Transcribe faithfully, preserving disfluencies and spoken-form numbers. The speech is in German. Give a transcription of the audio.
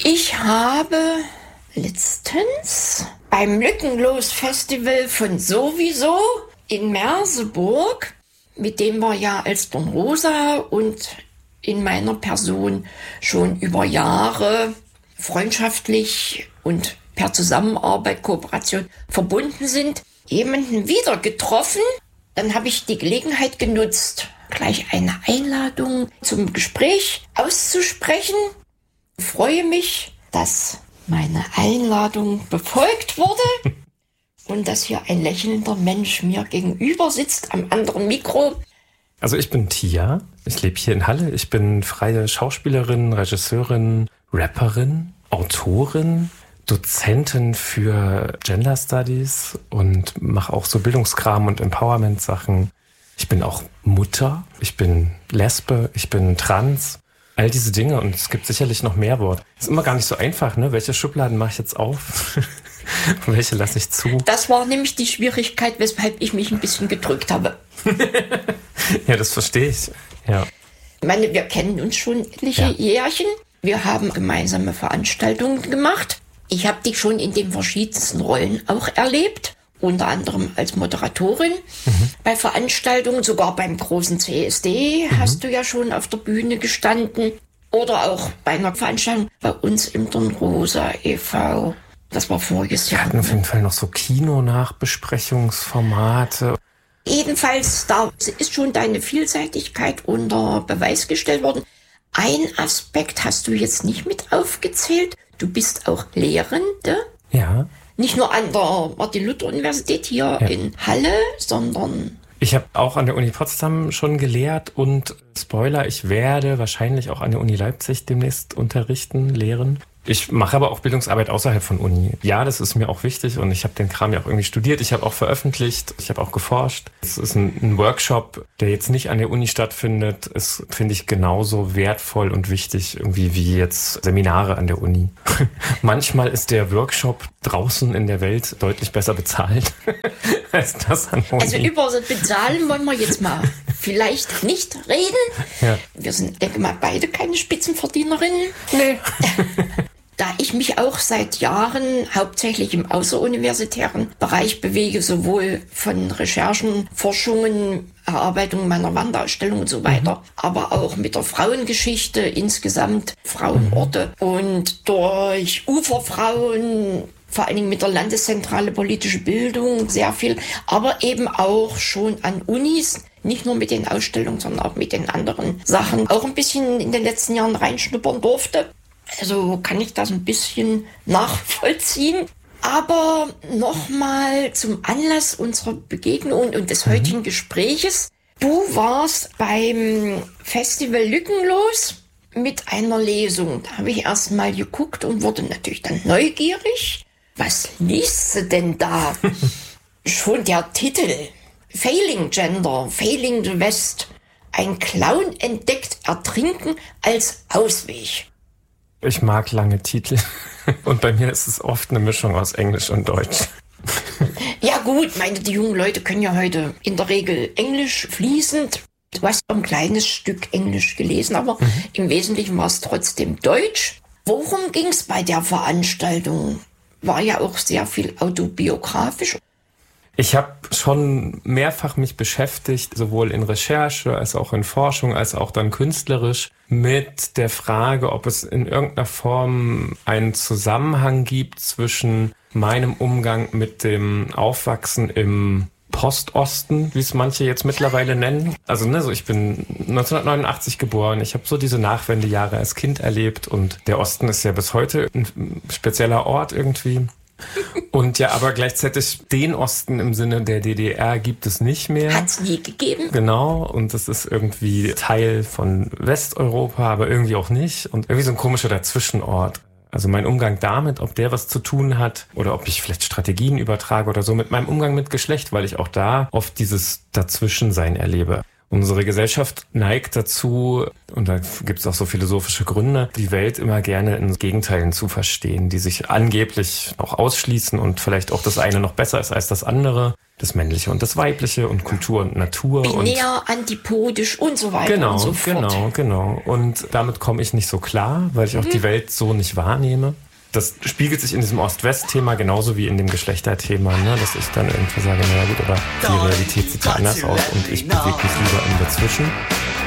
Ich habe letztens beim Lückenlos-Festival von Sowieso in Merseburg, mit dem wir ja als Dornrosa und in meiner Person schon über Jahre freundschaftlich und per Zusammenarbeit, Kooperation verbunden sind, jemanden wieder getroffen. Dann habe ich die Gelegenheit genutzt, gleich eine Einladung zum Gespräch auszusprechen. Ich freue mich, dass meine Einladung befolgt wurde und dass hier ein lächelnder Mensch mir gegenüber sitzt am anderen Mikro. Also ich bin Tia, ich lebe hier in Halle. Ich bin freie Schauspielerin, Regisseurin, Rapperin, Autorin, Dozentin für Gender Studies und mache auch so Bildungskram und Empowerment-Sachen. Ich bin auch Mutter, ich bin Lesbe, ich bin trans. All diese Dinge, und es gibt sicherlich noch mehr Wort. Ist immer gar nicht so einfach, ne? Welche Schubladen mache ich jetzt auf? Und welche lasse ich zu? Das war nämlich die Schwierigkeit, weshalb ich mich ein bisschen gedrückt habe. Ja, das verstehe ich. Ja. Ich meine, wir kennen uns schon etliche ja. Jährchen. Wir haben gemeinsame Veranstaltungen gemacht. Ich habe dich schon in den verschiedensten Rollen auch erlebt. Unter anderem als Moderatorin mhm. bei Veranstaltungen, sogar beim großen C S D mhm. hast du ja schon auf der Bühne gestanden. Oder auch bei einer Veranstaltung bei uns im Dornrosa e V. Das war voriges Jahr. Wir hatten auf jeden Fall noch so Kino-Nachbesprechungsformate. Jedenfalls, da ist schon deine Vielseitigkeit unter Beweis gestellt worden. Ein Aspekt hast du jetzt nicht mit aufgezählt. Du bist auch Lehrende. Ja. Nicht nur an der Martin-Luther-Universität hier ja. in Halle, sondern... Ich habe auch an der Uni Potsdam schon gelehrt und Spoiler, ich werde wahrscheinlich auch an der Uni Leipzig demnächst unterrichten, lehren. Ich mache aber auch Bildungsarbeit außerhalb von Uni. Ja, das ist mir auch wichtig und ich habe den Kram ja auch irgendwie studiert. Ich habe auch veröffentlicht, ich habe auch geforscht. Es ist ein, ein Workshop, der jetzt nicht an der Uni stattfindet. Ist, finde ich, genauso wertvoll und wichtig irgendwie wie jetzt Seminare an der Uni. Manchmal ist der Workshop draußen in der Welt deutlich besser bezahlt als das an der Uni. Also über das Bezahlen wollen wir jetzt mal vielleicht nicht reden. Ja. Wir sind, denke mal, beide keine Spitzenverdienerinnen. Nee. Da ich mich auch seit Jahren hauptsächlich im außeruniversitären Bereich bewege, sowohl von Recherchen, Forschungen, Erarbeitung meiner Wanderausstellung und so weiter, mhm. aber auch mit der Frauengeschichte insgesamt, Frauenorte mhm. und durch Uferfrauen, vor allen Dingen mit der Landeszentrale Politische Bildung, sehr viel, aber eben auch schon an Unis, nicht nur mit den Ausstellungen, sondern auch mit den anderen Sachen, auch ein bisschen in den letzten Jahren reinschnuppern durfte. Also kann ich das ein bisschen nachvollziehen. Aber nochmal zum Anlass unserer Begegnung und des heutigen mhm. Gespräches. Du warst beim Festival Lückenlos mit einer Lesung. Da habe ich erst mal geguckt und wurde natürlich dann neugierig. Was liest du denn da? Schon der Titel. Failing Gender, Failing the West. Ein Clown entdeckt Ertrinken als Ausweg. Ich mag lange Titel und bei mir ist es oft eine Mischung aus Englisch und Deutsch. Ja gut, meine, die jungen Leute können ja heute in der Regel Englisch fließend. Du hast ein kleines Stück Englisch gelesen, aber mhm. im Wesentlichen war es trotzdem Deutsch. Worum ging es bei der Veranstaltung? War ja auch sehr viel autobiografisch. Ich habe schon mehrfach mich beschäftigt, sowohl in Recherche als auch in Forschung, als auch dann künstlerisch, mit der Frage, ob es in irgendeiner Form einen Zusammenhang gibt zwischen meinem Umgang mit dem Aufwachsen im Postosten, wie es manche jetzt mittlerweile nennen. Also ne, so ich bin neunzehnhundertneunundachtzig geboren, ich habe so diese Nachwendejahre als Kind erlebt und der Osten ist ja bis heute ein spezieller Ort irgendwie. Und ja, aber gleichzeitig den Osten im Sinne der D D R gibt es nicht mehr. Hat es nie gegeben. Genau, und das ist irgendwie Teil von Westeuropa, aber irgendwie auch nicht. Und irgendwie so ein komischer Dazwischenort. Also mein Umgang damit, ob der was zu tun hat oder ob ich vielleicht Strategien übertrage oder so mit meinem Umgang mit Geschlecht, weil ich auch da oft dieses Dazwischensein erlebe. Unsere Gesellschaft neigt dazu, und da gibt es auch so philosophische Gründe, die Welt immer gerne in Gegenteilen zu verstehen, die sich angeblich auch ausschließen und vielleicht auch das eine noch besser ist als das andere. Das Männliche und das Weibliche und Kultur und Natur. Binär, und antipodisch und so weiter genau, und so fort. Genau, genau. Und damit komme ich nicht so klar, weil ich auch mhm. die Welt so nicht wahrnehme. Das spiegelt sich in diesem Ost-West-Thema genauso wie in dem Geschlechterthema, ne? Dass ich dann irgendwie sage, naja gut, aber die Realität sieht ja anders aus und ich bewege mich lieber in dazwischen.